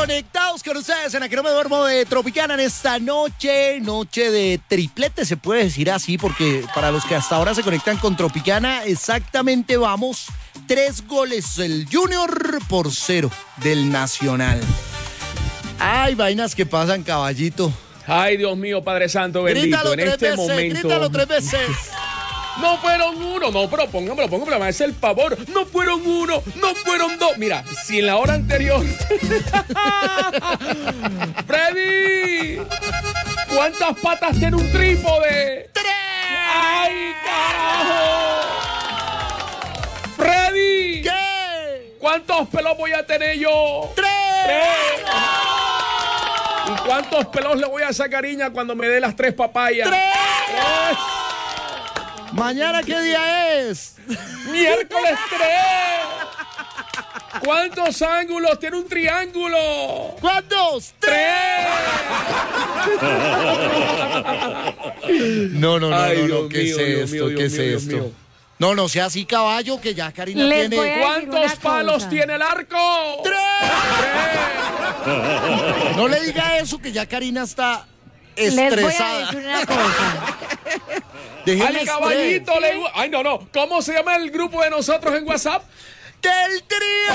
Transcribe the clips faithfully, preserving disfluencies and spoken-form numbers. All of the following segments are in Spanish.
Conectados con ustedes en Aquí No Me Duermo de Tropicana en esta noche, noche de triplete, se puede decir así, porque para los que hasta ahora se conectan con Tropicana, exactamente vamos tres goles del Junior por cero del Nacional. Ay, vainas que pasan, caballito. Ay, Dios mío, Padre Santo bendito, Grítalo en tres este veces, momento. grítalo tres veces. No fueron uno, no, pero póngamelo, póngamelo, me hace el favor. No fueron uno, no fueron dos. Mira, si en la hora anterior. ¡Freddy! ¿Cuántas patas tiene un trípode? ¡Tres! ¡Ay, carajo! ¡Freddy! ¿Qué? ¿Cuántos pelos voy a tener yo? ¡Tres! ¡Tres! ¿Y cuántos pelos le voy a sacar Iña cuando me dé las tres papayas? ¡Tres! ¡Tres! ¿Mañana qué día es? ¡Miércoles tres! ¿Cuántos ángulos tiene un triángulo? ¿Cuántos? ¡Tres! No, no, no, Ay, no, Dios no, ¿qué mío, es Dios esto? mío, ¿Qué Dios es mío, Dios esto? mío. No, no sea así, caballo, que ya Karina Les tiene... voy a- ¿Cuántos una palos cosa. tiene el arco? ¡Tres! ¡Tres! No le diga eso, que ya Karina está Les voy a estresada. decir una cosa. Déjenle Al caballito le gusta. Ay, no, no. ¿Cómo se llama el grupo de nosotros en WhatsApp? ¡Del trío!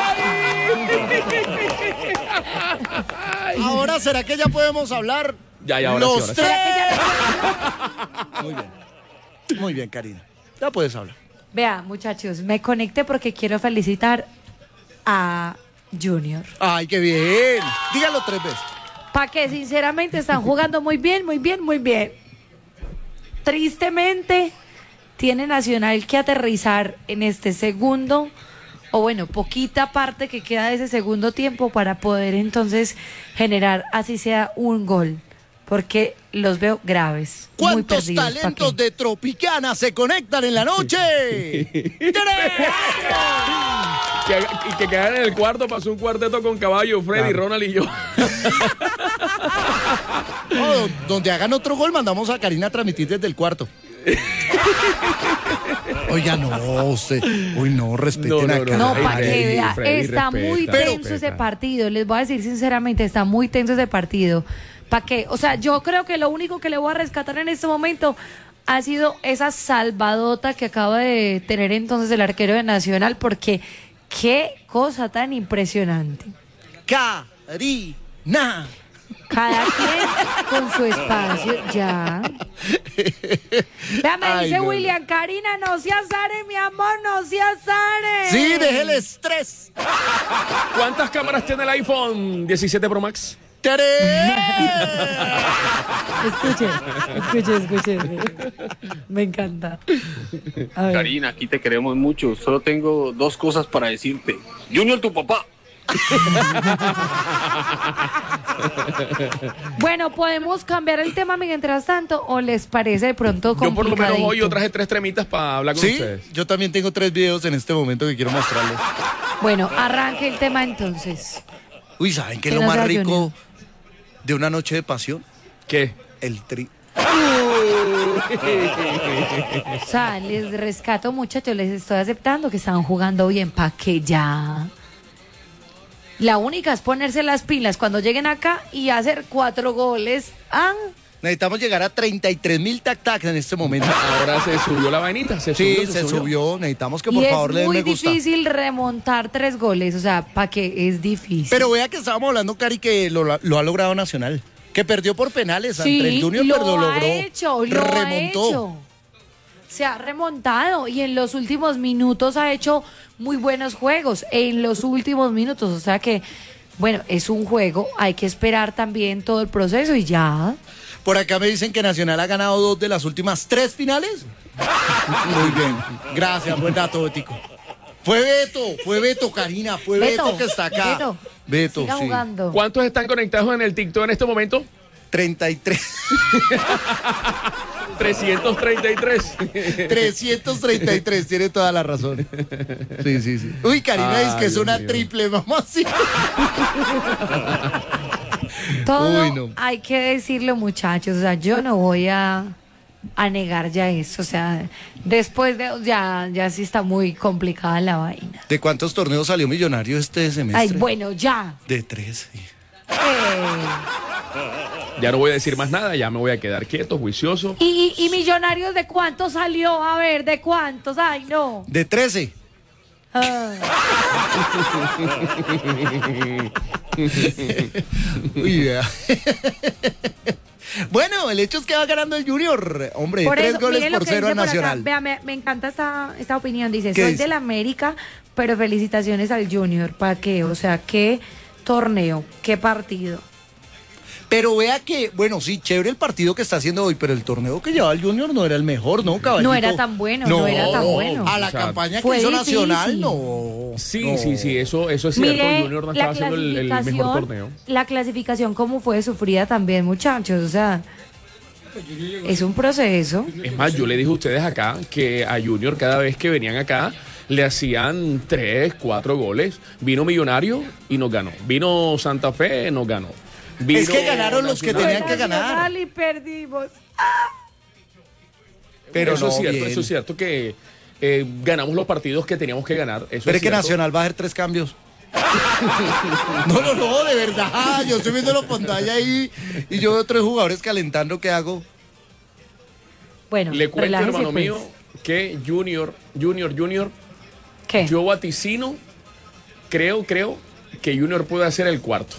Ahora, ¿será que ya podemos hablar? Ya, ya, ahora sí, Los ahora sí. tres. ¿Será que ya le- Muy bien. Muy bien, Karina. Ya puedes hablar. Vea, muchachos, me conecté porque quiero felicitar a Junior. Ay, qué bien. Dígalo tres veces. Pa' que sinceramente están jugando muy bien, muy bien, muy bien. Tristemente, tiene Nacional que aterrizar en este segundo, o bueno, poquita parte que queda de ese segundo tiempo para poder entonces generar así sea un gol. Porque los veo graves. Muy ¿Cuántos perdidos, ¿pa' talentos qué? de Tropicana se conectan en la noche? ¡Tres! Que haga- y que quedan en el cuarto, pasó un cuarteto con Caballo, Freddy, Claro. Ronald y yo. No, donde hagan otro gol, mandamos a Karina a transmitir desde el cuarto. Oiga, no, usted. Uy, no, respeten No, no, acá. No, Ay, para Freddy, que vea, Freddy, está respeta, muy Pero- tenso ese partido. Les voy a decir sinceramente, está muy tenso ese partido. ¿Para qué? O sea, yo creo que lo único que le voy a rescatar en este momento ha sido esa salvadota que acaba de tener entonces el arquero de Nacional, porque qué cosa tan impresionante. Karina. Cada quien con su espacio, ya. Ya me Ay, dice no, no. William, Karina, no seas Are, mi amor, no seas Are. Sí, déjele estrés. ¿Cuántas cámaras tiene el iPhone diecisiete Pro Max? ¡Tres! Escuche, escuche, escuche. Me encanta. A ver. Karina, aquí te queremos mucho. Solo tengo dos cosas para decirte. Junior, tu papá. Bueno, podemos cambiar el tema mientras tanto, o les parece de pronto Yo por lo menos hoy yo complicadito? traje tres tremitas para hablar con Sí, ustedes. yo también tengo tres videos en este momento que quiero mostrarles. Bueno, arranque el tema entonces. Uy, ¿saben qué es Que lo no más sea rico Junior. de una noche de pasión? ¿Qué? El tri. O sea, les rescato, muchachos, les estoy aceptando que están jugando bien, ¿pa' que ya? La única es ponerse las pilas cuando lleguen acá y hacer cuatro goles. ¿Ah? Necesitamos llegar a treinta y tres mil tac-tacs en este momento. Ahora se subió la vainita. Se Sí, subió, se subió. Necesitamos que por Y favor es le den muy me gusta. difícil remontar tres goles, o sea, ¿para qué? Es difícil. Pero vea que estábamos hablando, Cari, que lo, lo ha logrado Nacional. Que perdió por penales sí, ante el Junior, lo pero lo ha logró. hecho, lo remontó. ha hecho. Se ha remontado y en los últimos minutos ha hecho muy buenos juegos. En los últimos minutos, o sea que, bueno, es un juego, hay que esperar también todo el proceso y ya. Por acá me dicen que Nacional ha ganado dos de las últimas tres finales. Muy bien. Gracias, buen dato, Betico. Fue Beto, fue Beto, Karina, fue Beto, Beto, que está acá. Beto, Beto, siga sí. jugando. ¿Cuántos están conectados en el TikTok en este momento? treinta y tres. trescientos treinta y tres. trescientos treinta y tres, tiene toda la razón. Sí, sí, sí. Uy, Karina Ay, dice que es Dios una mío. triple, mamá, sí. Todo Uy, no. hay que decirlo, muchachos, o sea, yo no voy a a negar ya eso, o sea, después de, ya, ya sí está muy complicada la vaina. ¿De cuántos torneos salió Millonario este semestre? Ay, bueno, ya. De tres, sí. Eh. Ya no voy a decir más nada, ya me voy a quedar quieto, juicioso. ¿Y, y, y Millonarios de cuántos salió? A ver, ¿de cuántos? Ay, no. De trece. Ah. Uy, vea. Bueno, el hecho es que va ganando el Junior. Hombre, Por tres eso, goles miren lo por que cero a dice por acá. Nacional. Vea, me, me encanta esta, esta opinión. Dice, ¿Qué soy dice? del América, pero felicitaciones al Junior. ¿Para qué? O sea, qué torneo, qué partido. Pero vea que, bueno, sí, chévere el partido que está haciendo hoy, pero el torneo que llevaba el Junior no era el mejor, ¿no, caballito? No era tan bueno, no, era tan bueno. A la O sea, campaña que fue hizo difícil. Nacional, no. Sí, no. sí, sí, eso, eso es cierto. Mire, Junior no la estaba haciendo el, el mejor clasificación, torneo. la clasificación como fue sufrida también, muchachos, o sea, es un proceso. Es más, yo le dije a ustedes acá que a Junior cada vez que venían acá le hacían tres, cuatro goles. Vino Millonario y nos ganó. Vino Santa Fe, nos ganó. Vino Es que ganaron los que Nacional. tenían que ganar. Nacional y perdimos. Pero eso no, es cierto, bien. eso es cierto que eh, ganamos los partidos que teníamos que ganar. Eso Pero es es que cierto. Nacional va a hacer tres cambios. No, no, no, de verdad. Yo estoy viendo la pantalla ahí y yo veo tres jugadores calentando. ¿Qué hago? Bueno, Le cuento, relájese, hermano pues. mío, que Junior, Junior, Junior, ¿Qué? yo vaticino, creo, creo que Junior puede hacer el cuarto.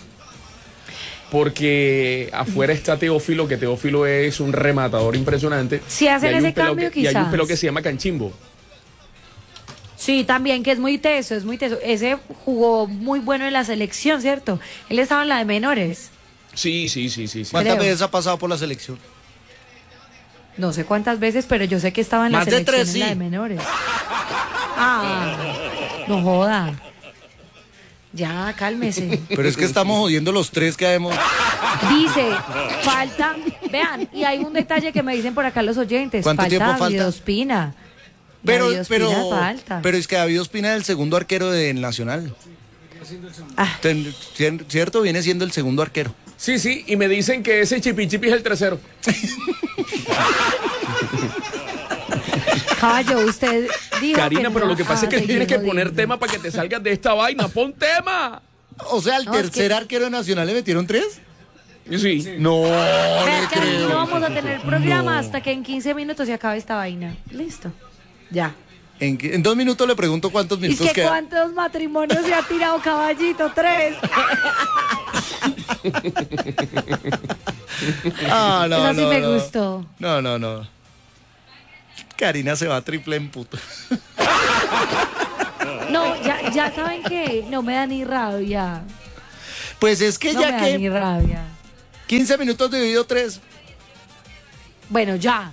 Porque afuera está Teófilo, que Teófilo es un rematador impresionante. Si hacen Y hay un ese pelado cambio, que- Y hay un quizás. pelo que se llama Canchimbo. Sí, también, que es muy teso, es muy teso. Ese jugó muy bueno en la selección, ¿cierto? Él estaba en la de menores. Sí, sí, sí, sí, sí. ¿Cuántas Creo. veces ha pasado por la selección? No sé cuántas veces, pero yo sé que estaba en la Más de selección tres, en la sí. de menores. Ah, no joda. Ya, cálmese. Pero es que estamos jodiendo los tres que hemos. Dice, falta, vean, y hay un detalle que me dicen por acá los oyentes. ¿Cuánto falta tiempo falta? David Ospina. Pero, David Ospina pero, falta. pero es que David Ospina es el segundo arquero del Nacional. Ah. Ten- cier- ¿Cierto? Viene siendo el segundo arquero. Sí, sí, y me dicen que ese Chipi Chipi es el tercero. Caballo, usted dijo Karina, que pero no- lo que pasa ah, es que seguimos tienes que poner jodiendo. tema para que te salgas de esta vaina. ¡Pon tema! O sea, al No, es tercer que- arquero de Nacional le metieron tres. Sí. No, Vea, le que aquí creo. no vamos a tener programa No. hasta que en quince minutos se acabe esta vaina. Listo. Ya. En, que- en dos minutos le pregunto cuántos ¿Y minutos que quedan. cuántos matrimonios se ha tirado Caballito? Tres. Ah, no, Esa sí no, me no. gustó. No, no, no. Karina se va a triple en puto. No, ya, ya saben que no me da ni rabia. Pues es que No me ya da ni que rabia. quince minutos dividido tres. Bueno, ya.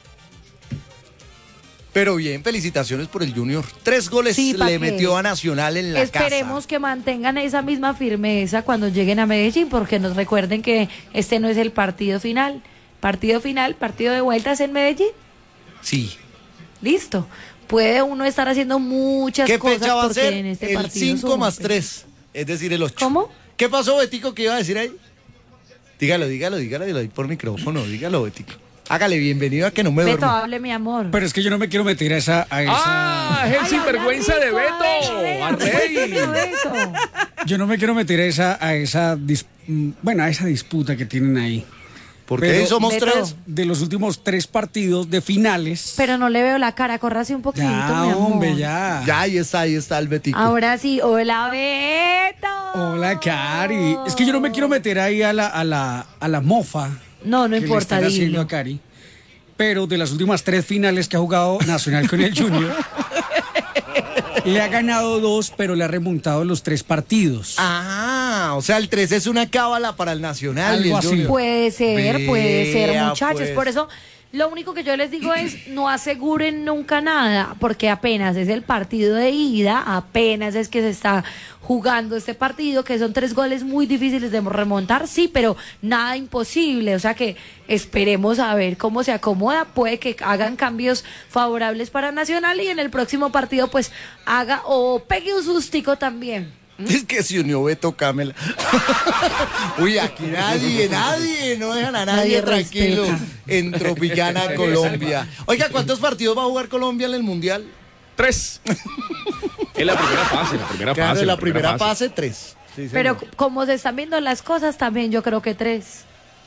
Pero bien, felicitaciones por el Junior. Tres goles Sí, ¿pa' le qué? metió a Nacional en la Esperemos casa. que mantengan esa misma firmeza cuando lleguen a Medellín, porque nos recuerden que este no es el partido final. Partido final, partido de vueltas en Medellín. Sí. Listo. Puede uno estar haciendo muchas ¿Qué cosas fecha va a porque ser? en este El partido cinco suma, más pero- tres. Es decir, el ocho. ¿Cómo? ¿Qué pasó, Betico? ¿Qué iba a decir ahí? Dígalo, dígalo, dígalo, dígalo ahí por micrófono. Dígalo, Betico. Hágale bienvenido a que no me Beto, duermo. hable, mi amor. Pero es que yo no me quiero meter a esa... A esa ¡Ah! Es el Ay, sinvergüenza habla de rico, Beto. ay, ¡A ay, rey! Beto. yo no me quiero meter a esa... A esa dis- mm, bueno, a esa disputa que tienen ahí. Porque Pero- somos Beto. tres. De los últimos tres partidos de finales... Pero no le veo la cara, córrase un poquito, ya, mi amor. hombre, ya. Ya, ahí está, ahí está el Betico. Ahora sí, hola, Beto. Hola, Cari. Es que yo no me quiero meter ahí a la, a la, a la mofa. No, no que le importa, están haciendo dilo. a Cari. Pero de las últimas tres finales que ha jugado Nacional con el Junior, le ha ganado dos, pero le ha remontado los tres partidos. Ah, o sea, el tres es una cábala para el Nacional. Algo y el así. Junior. Puede ser, puede ser, Vea, muchachos. pues. Por eso, lo único que yo les digo es no aseguren nunca nada, porque apenas es el partido de ida, apenas es que se está jugando este partido, que son tres goles muy difíciles de remontar, sí, pero nada imposible. O sea que esperemos a ver cómo se acomoda. Puede que hagan cambios favorables para Nacional y en el próximo partido pues haga o pegue un sustico también. Es que se unió Beto Camela. Uy, aquí nadie, nadie, no dejan a nadie, Nadie tranquilo respeta. en Tropicana, Colombia. Oiga, ¿cuántos partidos va a jugar Colombia en el Mundial? Tres. Es la primera fase, la primera Claro, fase. en la primera fase, tres. Sí, Pero señor. como se están viendo las cosas, también yo creo que tres.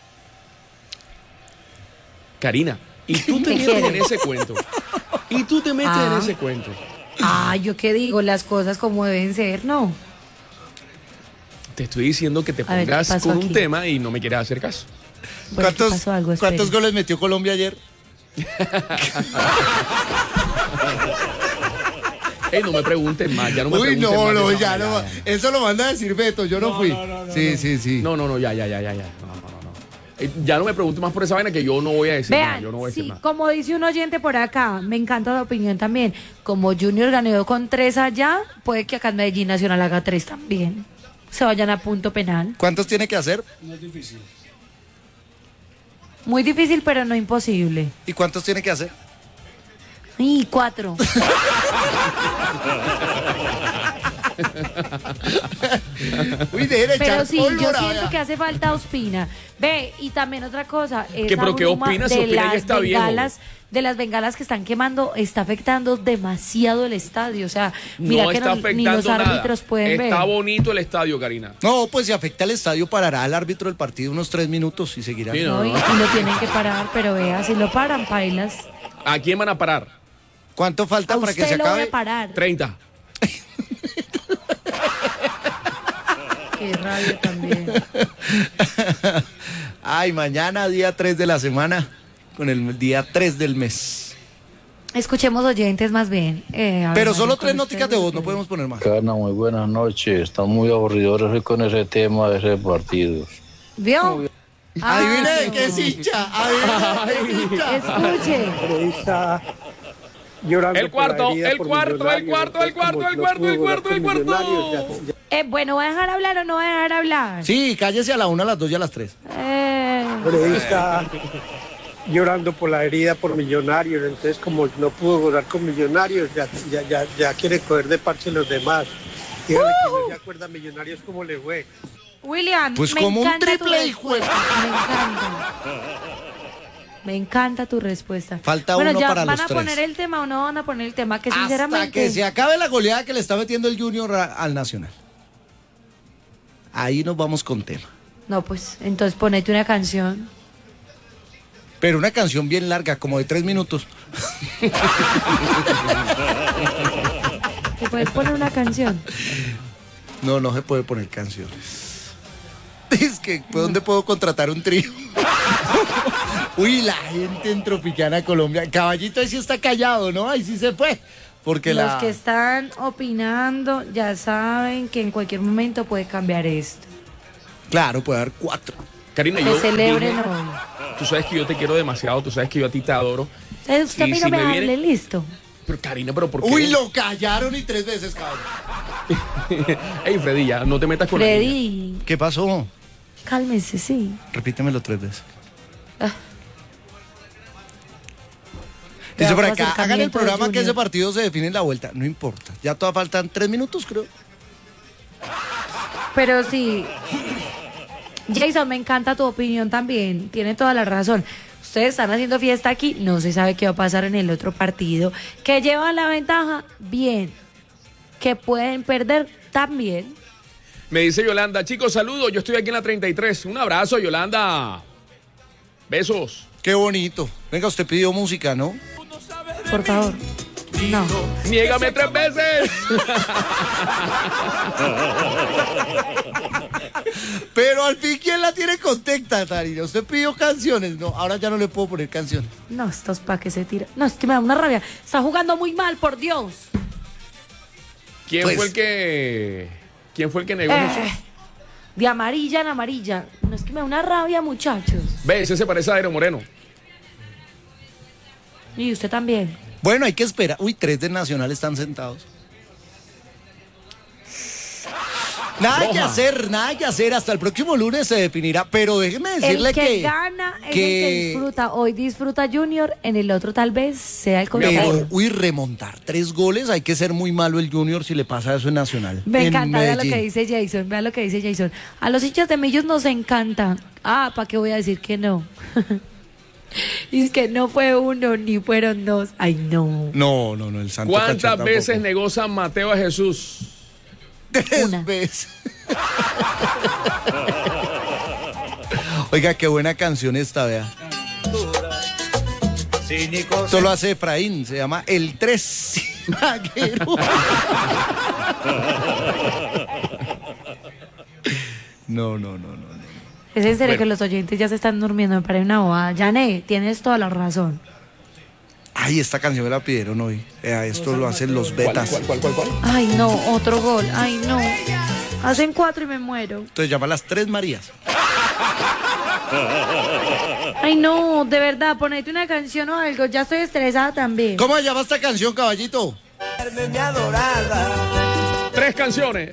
Karina, y tú te ¿Qué metes en quieres? ese cuento. Y tú te metes Ah. en ese cuento. Ah, yo qué digo, las cosas como deben ser, ¿no? Te estoy diciendo que te A ver, ¿qué pongas pasó con un aquí? tema y no me quieres hacer caso. Bueno, ¿qué ¿Cuántos, pasó? Algo, ¿Cuántos espere. goles metió Colombia ayer? Ey, no me preguntes más, ya no me Uy, preguntes no, más de no, esa ya manera, no. ya, ya. Eso lo manda a decir Beto, yo no, fui. sí, sí, sí. No, no, no, ya, ya, ya, ya, ya. No, no, no, no. Eh, Ya no me preguntes más por esa vaina que yo no voy a decir nada. Vean, Yo no voy a decir sí, nada. como dice un oyente por acá, me encanta la opinión también. Como Junior ganó con tres allá, puede que acá en Medellín Nacional haga tres también. Se vayan a punto penal. ¿Cuántos tiene que hacer? No es difícil. Muy difícil, pero no imposible. ¿Y cuántos tiene que hacer? Y cuatro. Uy, deje de Pero echar sí, yo pólvora, siento vea. que hace falta Ospina. Ve, y también otra cosa. ¿Qué, esa pero qué bruma Ospina? Si de Ospina ya las está viejo. bengalas, de las bengalas que están quemando, está afectando demasiado el estadio. O sea, mira no que está no- afectando ni los árbitros nada. pueden Está ver. bonito el estadio, Karina. No, pues si afecta al estadio, parará el árbitro del partido unos tres minutos y seguirá. Sí, ¿no? Y, y lo tienen que parar, pero vea, si lo paran, pailas. ¿A quién van a parar? ¿Cuánto falta A para que usted se lo voy acabe? a parar. treinta. Qué rabia también. Ay, mañana, día tres de la semana, con el día tres del mes. Escuchemos oyentes más bien. eh, Pero hablando solo con tres nóticas de ustedes. voz, no podemos poner más. Cana, muy buenas noches. Están muy aburridores hoy con ese tema de ese partido. ¿Vio? Ah, Adivine de no. qué es hincha. Adivine de qué es hincha. Escuche. Periodista llorando El por la cuarto, herida el por cuarto, el Millonarios, cuarto, el entonces, cuarto, como el no cuarto, pudo el jugar cuarto, con el cuarto. Millonarios, ya- ya- Eh, bueno, ¿va a dejar hablar o no va a dejar hablar? Sí, cállese a la una, a las dos y a las tres. Eh, periodista llorando por la herida por Millonarios, entonces como no pudo jugar con Millonarios, ya, ya, ya, ya quiere coger de parche los demás. Dígale que no se acuerda a Millonarios cómo le fue. William, Pues me como un encanta tu triple, hijo de- respuesta. Me encanta. Me encanta tu respuesta. Falta bueno, uno ya, para ¿van los a tres. poner el tema o no van a poner el tema? Que Hasta sinceramente... que se acabe la goleada que le está metiendo el Junior a- al Nacional. Ahí nos vamos con tema. No, pues, entonces ponete una canción. Pero una canción bien larga, como de tres minutos. ¿Te puedes poner una canción? No, no se puede poner canciones. Es que, ¿por dónde puedo contratar un trío? Uy, la gente en Tropicana, Colombia. Caballito ahí sí está callado, ¿no? Ahí sí se fue. Porque Los la... que están opinando ya saben que en cualquier momento puede cambiar esto. Claro, puede haber cuatro. Karina, Que yo celebren dije, hoy. tú sabes que yo te quiero demasiado, tú sabes que yo a ti te adoro. Eh, Usted a Y mí si no me me hable, viene- listo. Pero Karina, ¿pero por qué? Uy, lo callaron y tres veces, cabrón. Ey, Freddy, ya, no te metas con la niña. Freddy, ¿Qué pasó? cálmese, sí. Repítemelo tres veces. Ah. Dice por Veamos acá, hagan el acercamiento de programa que Junior. ese partido se define en la vuelta. No importa. Ya todavía faltan tres minutos, creo. Pero sí, Jason, me encanta tu opinión también. Tiene toda la razón. Ustedes están haciendo fiesta aquí, no se sabe qué va a pasar en el otro partido. Que llevan la ventaja, bien. Que pueden perder, también. Me dice Yolanda, chicos, saludos, yo estoy aquí en la treinta y tres. Un abrazo, Yolanda. Besos. Qué bonito. Venga, usted pidió música, ¿no? Por favor. No. Niégame tres veces. Pero al fin, ¿quién la tiene contenta, Tarina? Usted pidió canciones. No, ahora ya no le puedo poner canciones. No, esto es para que se tira. No, es que me da una rabia. Está jugando muy mal, por Dios. ¿Quién Pues- fue el que... ¿Quién fue el que negó Eh, eso? de amarilla en amarilla. No, es que me da una rabia, muchachos. Ve, ese se parece a Aero Moreno. Y usted también. Bueno, hay que esperar. Uy, tres del Nacional están sentados. Nada roja. que hacer, nada que hacer. Hasta el próximo lunes se definirá. Pero déjeme decirle El que, que. gana es que- el que disfruta. Hoy disfruta Junior, en el otro tal vez sea el Pero, contrario. uy, remontar tres goles, hay que ser muy malo el Junior si le pasa eso en Nacional. Me en encanta, vea lo Medellín. que dice Jason, vea lo que dice Jason. A los hinchas de Millos nos encanta. Ah, ¿para qué voy a decir que no? Y es que no fue uno ni fueron dos. Ay, no. No, no, no, el Santo ¿Cuántas Cachá veces tampoco. negó San Mateo a Jesús? Tres Una. veces. Oiga, qué buena canción esta, vea. Esto lo hace Efraín, se llama El Tres Maguero. No, no, no, no. no. Es en serio Bueno. que los oyentes ya se están durmiendo, me parece una bobada. Yané, tienes toda la razón. Ay, esta canción me la pidieron hoy. Vea, esto lo hacen los ¿Cuál, betas. cuál, cuál, cuál, cuál? Ay, no, otro gol. Ay, no. Hacen cuatro y me muero. Entonces llama las Tres Marías. Ay, no, de verdad, ponete una canción o algo. Ya estoy estresada también. ¿Cómo se llama esta canción, caballito? Tres canciones.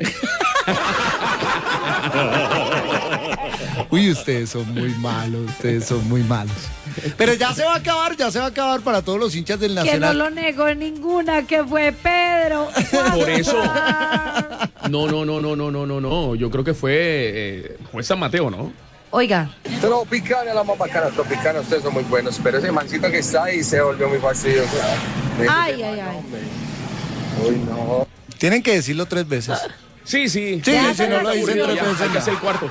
Uy, ustedes son muy malos, ustedes son muy malos. Pero ya se va a acabar, ya se va a acabar para todos los hinchas del Que no Nacional. lo negó ninguna, que fue Pedro. Por eso. No, no, no, no, no, no, no, no. Yo creo que fue, eh, fue San Mateo, ¿no? Oiga, Tropicana, la más bacana, Tropicana, ustedes son muy buenos, pero ese mancito que está ahí se volvió muy fastidioso. ay, ay, ay. Uy, no. Tienen que decirlo tres veces. Sí, sí. Sí, Ya, si no ya, lo ya, dicen Aburrido tres ya, veces. hay que no. hacer el cuarto.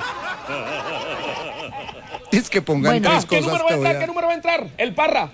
Es que pongan Bueno. tres Ah, ¿qué cosas número va a que voy entrar? a- ¿Qué número va a entrar? El Parra.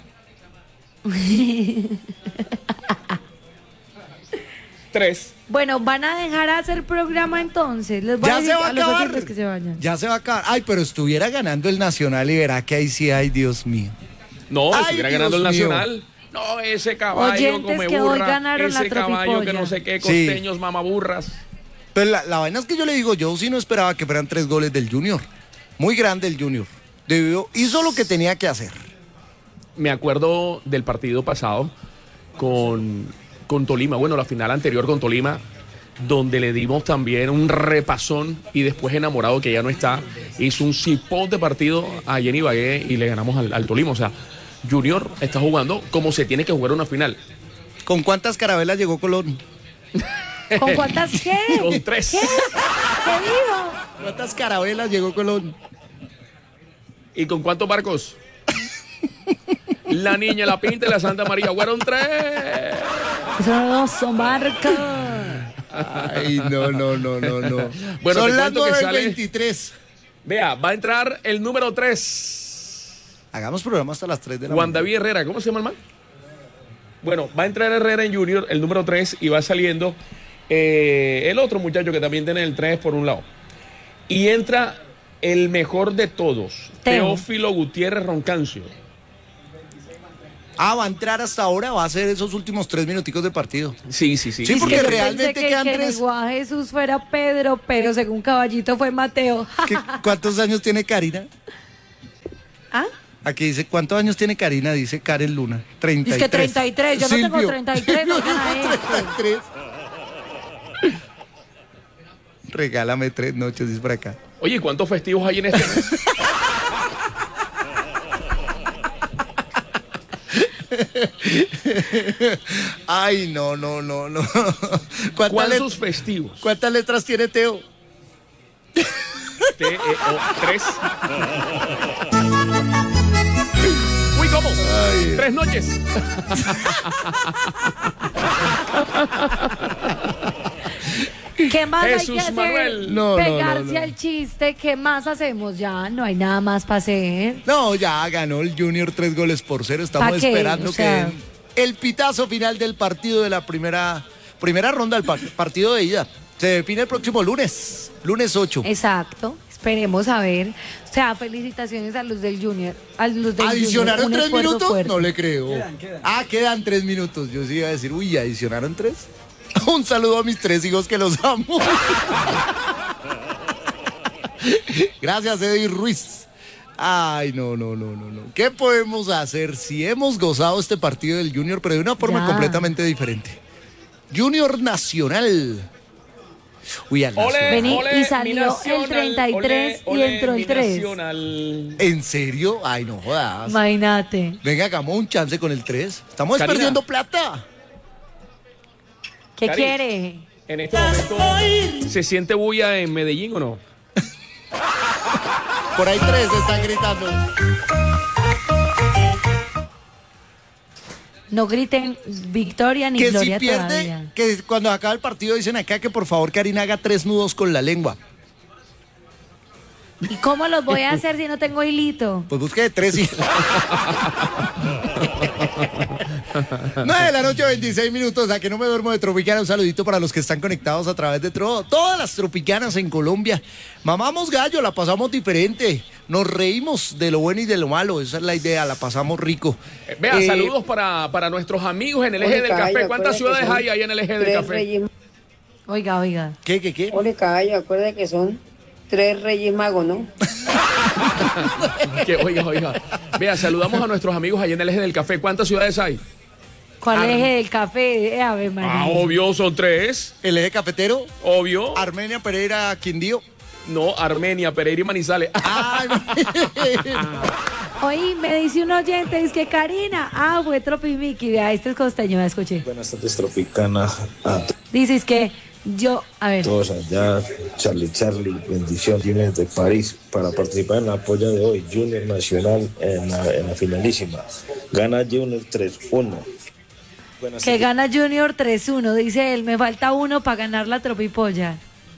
Tres. Bueno, van a dejar hacer programa entonces. Les voy a Ya decir se va a a los acabar. oyentes que se vayan. Ya se va a acabar. Ay, pero estuviera ganando el Nacional y verá que ahí sí, ay, Dios mío. No, Ay, estuviera Dios ganando el mío. Nacional. No, ese caballo Oyentes come que hoy burra. ganaron la Ese caballo que tropipolla. no sé qué, Sí. costeños, mamaburras. Pero la, la vaina es que yo le digo, yo sí no esperaba que fueran tres goles del Junior. Muy grande el Junior. Debió, hizo lo que tenía que hacer. Me acuerdo del partido pasado con, con Tolima, bueno, la final anterior con Tolima, donde le dimos también un repasón y después Enamorado, que ya no está, hizo un cipón de partido a Jenny Bagué y le ganamos al, al Tolima. O sea, Junior está jugando como se tiene que jugar una final. ¿Con cuántas carabelas llegó Colón? ¿Con cuántas qué? Con tres. ¿Qué? ¿Qué dijo? ¿Cuántas carabelas llegó Colón? ¿Y con cuántos barcos? La Niña, la Pinta y la Santa María. Fueron tres. Eso no son barcos. Ay, no, no, no, no, no. Bueno, Son te las cuento que nueve sale- veintitrés. Vea, va a entrar el número tres. Hagamos programa hasta las tres de la Juan mañana. David Herrera, ¿cómo se llama el man? Bueno, va a entrar Herrera en Junior, el número tres, y va saliendo eh, el otro muchacho que también tiene el tres por un lado. Y entra el mejor de todos, Teo. Teófilo Gutiérrez Roncancio. Ah, va a entrar hasta ahora, va a hacer esos últimos tres minuticos de partido. Sí, sí, sí. Sí, Es porque que yo realmente pensé que quedan el que tres. negó a Jesús fuera Pedro, pero según Caballito fue Mateo. ¿Qué- ¿Cuántos años tiene Karina? ¿Ah? Aquí dice, ¿cuántos años tiene Karina? Dice Karen Luna. treinta y tres. Es que treinta y tres, yo no tengo Silvio. treinta y tres, oigan a este. treinta y tres. Regálame tres noches, dice por acá. Oye, ¿cuántos festivos hay en este mes? Ay, no, no, no, no. ¿Cuántas, ¿Cuántos let- festivos? ¿Cuántas letras tiene Teo? T, E, O, tres. Uy, ¿cómo? Tres noches. ¿Qué más hay Jesús que hacer? Manuel. No, no, Pegarse no, no. al chiste. ¿Qué más hacemos? Ya no hay nada más para hacer. No, ya ganó el Junior tres goles por cero. Estamos ¿Pa qué? esperando O sea- que den el pitazo final del partido de la primera, primera ronda del par- partido de ida. Se define el próximo lunes, lunes ocho. Exacto. Esperemos a ver. O sea, felicitaciones a los del Junior. A los del ¿Adicionaron Junior. Un tres esfuerzo minutos? fuerte. No le creo. Quedan, quedan. Ah, quedan tres minutos. Yo sí iba a decir, uy, ¿adicionaron tres? Un saludo a mis tres hijos que los amo. Gracias, Eddie Ruiz. Ay, no, no, no, no, no. ¿Qué podemos hacer si hemos gozado este partido del Junior, pero de una forma Ya. completamente diferente? Junior Nacional. Uy, al Ole, Nacional. Vení, ole, y salió mi Nacional, el treinta y tres ole, y ole, entró el mi tres. Nacional. ¿En serio? Ay, no jodas. Imagínate. Venga, hagamos un chance con el tres. Estamos Karina. perdiendo plata. ¿Qué Cari. quiere? En este momento, ¿se siente bulla en Medellín o no? Por ahí tres están gritando. No griten victoria ni Que si gloria pierde, todavía. que cuando acaba el partido dicen acá que por favor Karina haga tres nudos con la lengua. ¿Y cómo los voy a hacer si no tengo hilito? Pues busque de tres y... nueve de la noche, veintiséis minutos, a que no me duermo de Tropicana. Un saludito para los que están conectados a través de tro- todas las Tropicanas en Colombia. Mamamos gallo, la pasamos diferente. Nos reímos de lo bueno y de lo malo. Esa es la idea, la pasamos rico. Eh, Vea, Eh, saludos para, para nuestros amigos en el eje Ole, del caballo, café. ¿Cuántas acuérdate ciudades que son hay ahí en el eje del tres café? Reyes, Oiga, oiga. ¿Qué, qué, qué? ole caballo, acuérdate que son tres reyes magos, ¿no? Que, oiga, oiga. Vea, saludamos a nuestros amigos allá en el eje del café. ¿Cuántas ciudades hay? ¿Cuál Ar- eje del café? Eh, Ave María. Ah, obvio, son tres. El eje cafetero, Obvio. Armenia, Pereira, Quindío. No, Armenia, Pereira y Manizales. Ay, Oye, me dice un oyente, dice que Karina. Ah, fue Tropimiki. Vea, este es costeño, me escuché. Buenas tardes, Tropicana. A Dices que yo, a ver, todos allá, Charlie Charlie, bendiciones de París para participar en la polla de hoy. Junior Nacional en la, en la finalísima. Gana Junior tres uno. Buenas que tardes. gana Junior tres uno. Dice él, me falta uno para ganar la tropipolla.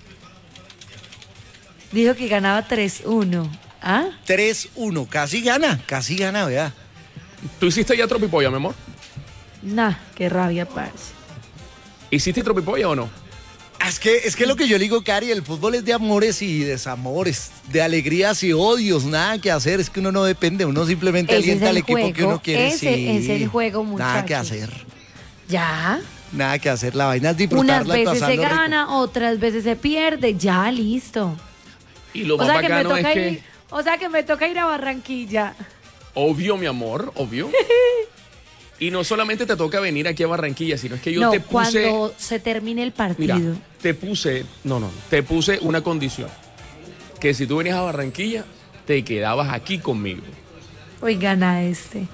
Dijo que ganaba tres uno. ¿Ah? tres uno, casi gana, casi gana, vea. ¿Tú hiciste ya tropipolla, mi amor? Nah, qué rabia, parce. ¿Hiciste tropipolla o no? Es que, es que lo que yo le digo, Cari, el fútbol es de amores y desamores, de alegrías y odios, nada que hacer, es que uno no depende, uno simplemente Ese alienta es al el equipo juego, que uno quiere. ese sí. es el juego, Nada que muchachos. hacer, Ya. nada que hacer, la vaina es Unas disfrutarla y veces se pasarlo rico. gana, otras veces se pierde. Ya, listo. Y lo O más sea, que me bacano es toca que... ir, o sea que me toca ir a Barranquilla. Obvio, mi amor, obvio. Y no solamente te toca venir aquí a Barranquilla, sino es que yo no, te puse... cuando se termine el partido. Mira, te puse... No, no, te puse una condición. Que si tú venías a Barranquilla, te quedabas aquí conmigo. Hoy gana este.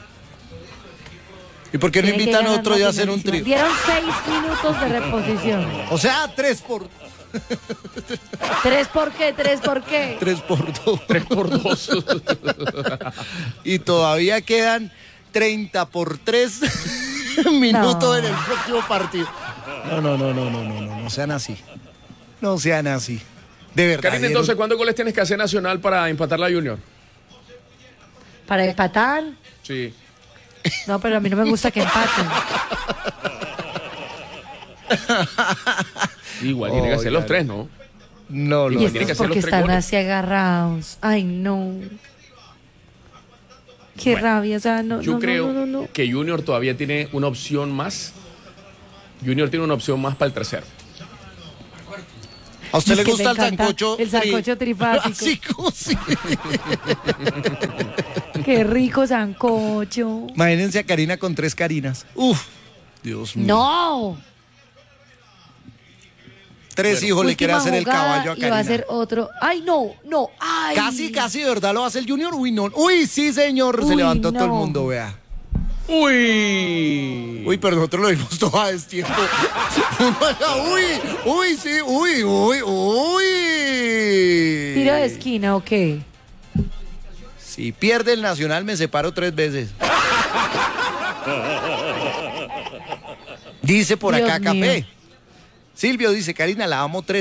¿Y por qué no Tiene que invitan ganar otro la día a hacer un finalísima. trío? Dieron seis minutos de reposición. O sea, tres por, ¿Tres por qué? ¿Tres por qué? tres por dos. Tres por dos. Y todavía quedan treinta por tres minutos No. en el próximo partido. No, no, no, no, no, no, no, no sean así. No sean así. De verdad. Karina, dieron- entonces, ¿cuántos goles tienes que hacer Nacional para empatar la Junior? ¿Para empatar? Sí. No, pero a mí no me gusta que empaten. Igual tiene que hacer los Oigan. tres, ¿no? No, Y no, tiene estos que hacer porque los tres están goles. así agarrados. Ay, no. Qué Bueno, rabia, o sea, no, Yo no, creo no, no, no, no. que Junior todavía tiene una opción más. Junior tiene una opción más para el tercero. ¿A usted Es le que gusta me el encanta sancocho? el sancocho tri- trifásico. Así como sí. Qué rico sancocho. Imagínense a Karina con tres Karinas. Uf, Dios mío. No. Tres hijos le quiere Última hacer el jugada caballo a y va a Karina. hacer otro. Ay, no, no. Ay. Casi, casi, ¿de verdad lo hace el Junior? Uy, no. Uy, sí, señor. Se Uy, levantó todo el no. mundo, vea. Uy. Uy, pero nosotros lo vimos todo a destiempo. Uy, uy, sí, uy, uy, uy. Tiro de esquina, ¿o qué? Si pierde el Nacional, me separo tres veces. Dice por Dios acá mío. Café. Silvio dice, Karina, la amo tres.